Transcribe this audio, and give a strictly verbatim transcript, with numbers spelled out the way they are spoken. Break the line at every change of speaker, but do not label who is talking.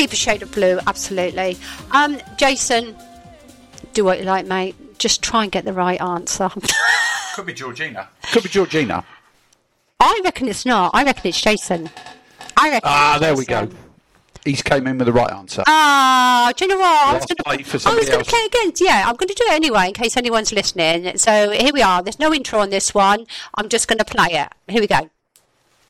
Deeper shade of blue, absolutely. Um, Jason, do what you like, mate. Just try and get the right answer.
Could be Georgina.
Could be Georgina.
I reckon it's not. I reckon it's Jason. I reckon.
Ah,
it's
there
Jason.
we go. He's came in with the right answer.
Ah, do you know what? I was
Last
going
play for
to
somebody
play again. Yeah, I'm going to do it anyway in case anyone's listening. So here we are. There's no intro on this one. I'm just going to play it. Here we go.